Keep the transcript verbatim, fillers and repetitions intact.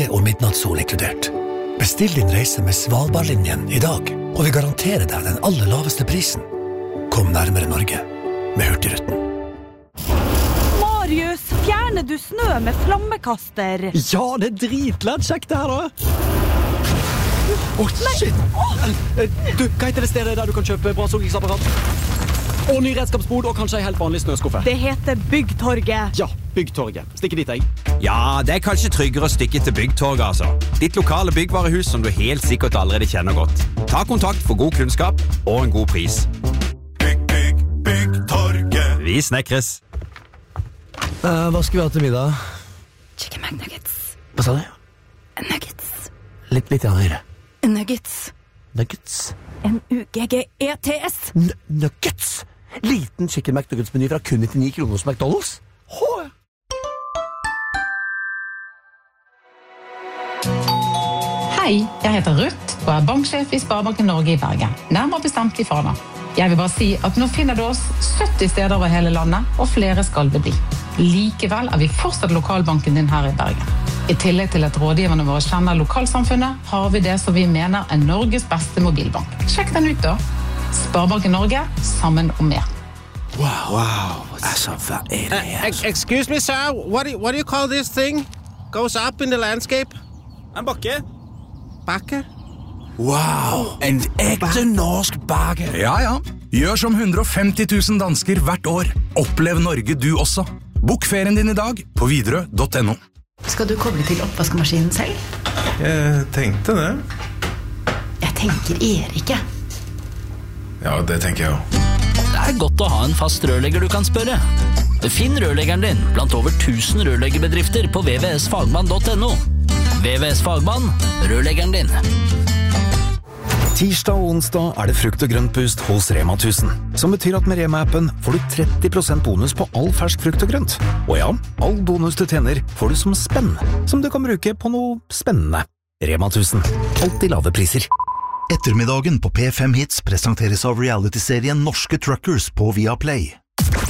fiske og midnattssol inkludert. Bestill din reise med Svalbardlinjen i dag, og vi garanterer deg den aller laveste prisen. Kom nærmere Norge med Hurtigruten. Marius, fjerner du snø med flammekaster? Ja, det er dritlett kjekt det her da. Åh, oh, shit! Du, hva heter det stedet der du kan kjøpe bra soggingsapparat? Og ny redskapsbod, og kanskje en helt vanlig snøskuffe. Det heter Byggtorget. Ja, Byggtorget. Stikke dit, jeg. Ja, det er kanskje tryggere å stikke til Byggtorget, altså. Ditt lokale byggvarehus som du helt sikkert allerede kjenner godt. Ta kontakt for god kunnskap og en god pris. Bygg, bygg, Byggtorget. Vi snekres. Uh, hva skal vi ha til middag? Chicken McNuggets. Hva sa du? Nuggets. Litt, litt høyere. Nuggets. Nuggets? N U G G E T S. N- nuggets? Liten chicken McNuggets-meny fra kun nittionio kroner hos McDonald's? Hå! Hei, jeg heter Ruth og er banksjef i Sparebanken Norge i Bergen. Nærmere bestemt i Fana. Jeg vil bare si at nå finner du oss sytti steder over hele landet, og flere skal det bli. Likevel er vi fortsatt lokalbanken din her i Bergen. I tillegg til at rådgiverne våre kjenner lokalsamfunnet, har vi det som vi mener er Norges beste mobilbank. Sjekk den ut da. Sparebanken Norge, sammen om mer. Wow, wow. Altså, hva er det her? Uh, excuse me, sir. What do, you, what do you call this thing? Goes up in the landscape? En bakke. Bakke? Wow, en ekte norsk bakke. Ja, ja. Gjør som one hundred fifty thousand dansker hvert år. Opplev Norge du også. Bok ferien din i dag på Widerøe punktum no. Skal du koble til oppvaskmaskinen selv? Jeg tenkte det. Jeg tenker Erike. Ja, det tenker jeg jo. Det er godt å ha en fast rørlegger du kan spørre. Finn rørleggeren din blant over tusen rørleggerbedrifter på w w w punktum fagmann punktum no. W W S Fagmann, rørleggeren din. Tirsdag og onsdag er det frukt og grønt boost hos Rema tusen, som betyr at med Rema-appen får du tretti prosent bonus på all fersk frukt og grønt. Og ja, all bonus du tjener får du som spenn, som du kan bruke på noe spennende. Rema tusen, alltid lave priser. Ettermiddagen på P fem Hits presenteres av reality-serien Norske Truckers på Viaplay.